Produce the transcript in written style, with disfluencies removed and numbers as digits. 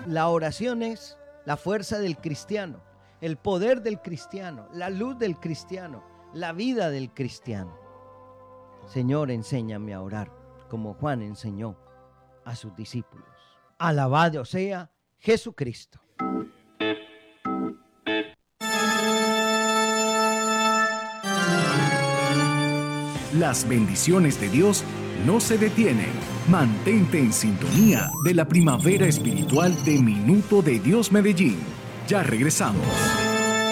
La oración es la fuerza del cristiano, el poder del cristiano, la luz del cristiano, la vida del cristiano. Señor, enséñame a orar como Juan enseñó a sus discípulos. Alabado sea Jesucristo. Las bendiciones de Dios no se detienen. Mantente en sintonía de la primavera espiritual de Minuto de Dios Medellín. Ya regresamos.